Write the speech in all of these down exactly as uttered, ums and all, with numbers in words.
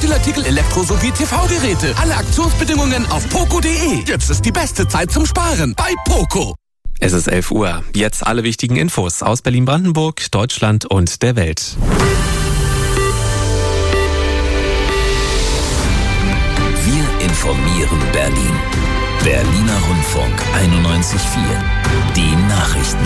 Spielartikel, Elektro- sowie T V-Geräte. Alle Aktionsbedingungen auf poco punkt de. Jetzt ist die beste Zeit zum Sparen bei Poco. Es ist elf Uhr. Jetzt alle wichtigen Infos aus Berlin-Brandenburg, Deutschland und der Welt. Wir informieren Berlin. Berliner Rundfunk einundneunzig Komma vier. Die Nachrichten.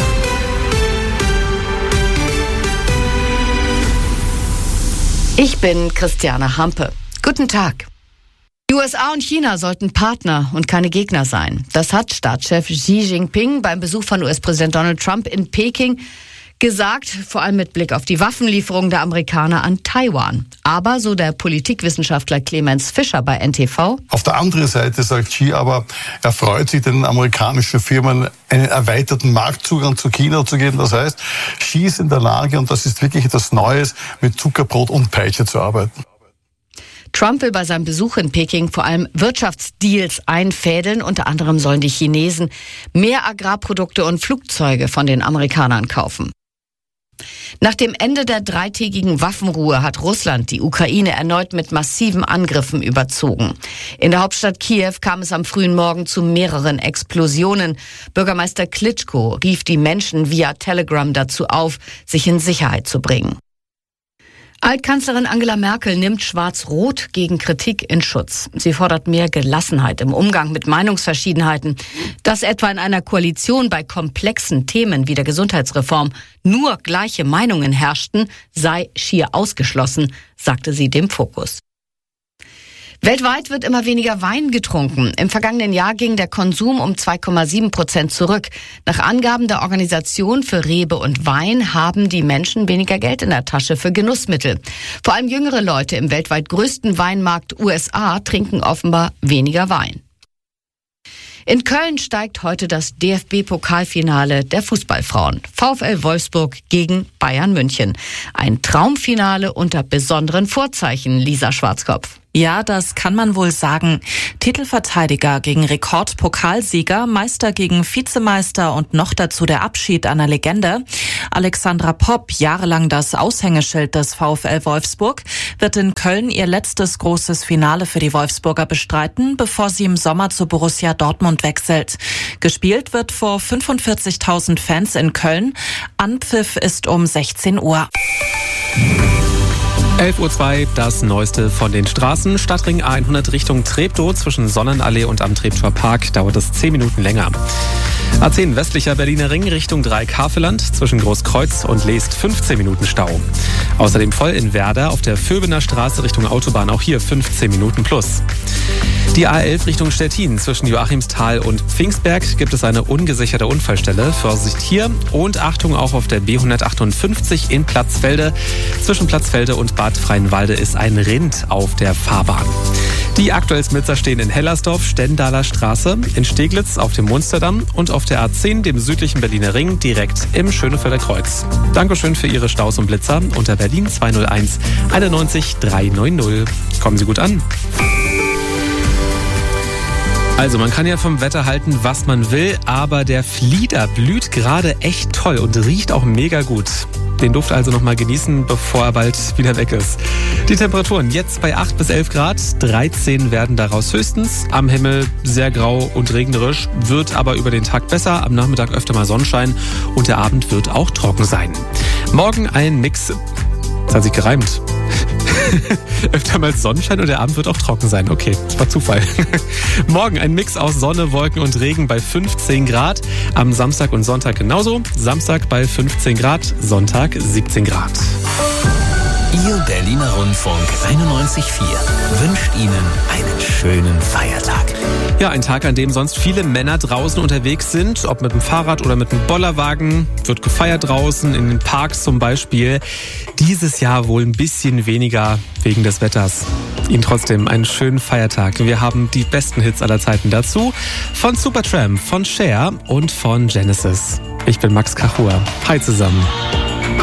Ich bin Christiane Hampe. Guten Tag. Die U S A und China sollten Partner und keine Gegner sein. Das hat Staatschef Xi Jinping beim Besuch von U S-Präsident Donald Trump in Peking gesagt, vor allem mit Blick auf die Waffenlieferung der Amerikaner an Taiwan. Aber, so der Politikwissenschaftler Clemens Fischer bei N T V: Auf der anderen Seite sagt Xi aber, er freut sich, den amerikanischen Firmen einen erweiterten Marktzugang zu China zu geben. Das heißt, Xi ist in der Lage, und das ist wirklich etwas Neues, mit Zuckerbrot und Peitsche zu arbeiten. Trump will bei seinem Besuch in Peking vor allem Wirtschaftsdeals einfädeln. Unter anderem sollen die Chinesen mehr Agrarprodukte und Flugzeuge von den Amerikanern kaufen. Nach dem Ende der dreitägigen Waffenruhe hat Russland die Ukraine erneut mit massiven Angriffen überzogen. In der Hauptstadt Kiew kam es am frühen Morgen zu mehreren Explosionen. Bürgermeister Klitschko rief die Menschen via Telegram dazu auf, sich in Sicherheit zu bringen. Altkanzlerin Angela Merkel nimmt Schwarz-Rot gegen Kritik in Schutz. Sie fordert mehr Gelassenheit im Umgang mit Meinungsverschiedenheiten. Dass etwa in einer Koalition bei komplexen Themen wie der Gesundheitsreform nur gleiche Meinungen herrschten, sei schier ausgeschlossen, sagte sie dem Fokus. Weltweit wird immer weniger Wein getrunken. Im vergangenen Jahr ging der Konsum um zwei Komma sieben Prozent zurück. Nach Angaben der Organisation für Rebe und Wein haben die Menschen weniger Geld in der Tasche für Genussmittel. Vor allem jüngere Leute im weltweit größten Weinmarkt U S A trinken offenbar weniger Wein. In Köln steigt heute das D F B-Pokalfinale der Fußballfrauen. VfL Wolfsburg gegen Bayern München. Ein Traumfinale unter besonderen Vorzeichen, Lisa Schwarzkopf. Ja, das kann man wohl sagen. Titelverteidiger gegen Rekordpokalsieger, Meister gegen Vizemeister und noch dazu der Abschied einer Legende. Alexandra Popp, jahrelang das Aushängeschild des VfL Wolfsburg, wird in Köln ihr letztes großes Finale für die Wolfsburger bestreiten, bevor sie im Sommer zu Borussia Dortmund wechselt. Gespielt wird vor fünfundvierzigtausend Fans in Köln. Anpfiff ist um sechzehn Uhr. elf Uhr zwei, das Neueste von den Straßen. Stadtring A hundert Richtung Treptow zwischen Sonnenallee und am Treptower Park dauert es zehn Minuten länger. A zehn westlicher Berliner Ring Richtung Dreieck-Havelland zwischen Großkreuz und Leest fünfzehn Minuten Stau. Außerdem voll in Werder auf der Vöbener Straße Richtung Autobahn, auch hier fünfzehn Minuten plus. Die A elf Richtung Stettin zwischen Joachimsthal und Pfingstberg gibt es eine ungesicherte Unfallstelle. Vorsicht hier und Achtung auch auf der B hundertachtundfünfzig in Platzfelde. Zwischen Platzfelde und Bad Freienwalde ist ein Rind auf der Fahrbahn. Die Aktuellsmitzer stehen in Hellersdorf, Stendaler Straße, in Steglitz auf dem Munsterdamm und auf der A zehn, dem südlichen Berliner Ring, direkt im Schönefelder Kreuz. Dankeschön für Ihre Staus und Blitzer unter Berlin zwei null eins einundneunzig dreihundertneunzig. Kommen Sie gut an. Also man kann ja vom Wetter halten, was man will, aber der Flieder blüht gerade echt toll und riecht auch mega gut. Den Duft also nochmal genießen, bevor er bald wieder weg ist. Die Temperaturen jetzt bei acht bis elf Grad, dreizehn werden daraus höchstens. Am Himmel sehr grau und regnerisch, wird aber über den Tag besser. Am Nachmittag öfter mal Sonnenschein und der Abend wird auch trocken sein. Morgen ein Mix, das hat sich gereimt. Öfter mal Sonnenschein und der Abend wird auch trocken sein. Okay, das war Zufall. Morgen ein Mix aus Sonne, Wolken und Regen bei fünfzehn Grad. Am Samstag und Sonntag genauso. Samstag bei fünfzehn Grad, Sonntag siebzehn Grad. Ihr Berliner Rundfunk einundneunzig Komma vier wünscht Ihnen einen schönen Feiertag. Ja, ein Tag, an dem sonst viele Männer draußen unterwegs sind, ob mit dem Fahrrad oder mit dem Bollerwagen, wird gefeiert draußen, in den Parks zum Beispiel. Dieses Jahr wohl ein bisschen weniger wegen des Wetters. Ihnen trotzdem einen schönen Feiertag. Wir haben die besten Hits aller Zeiten dazu. Von Supertramp, von Cher und von Genesis. Ich bin Max Kachur. Hi zusammen.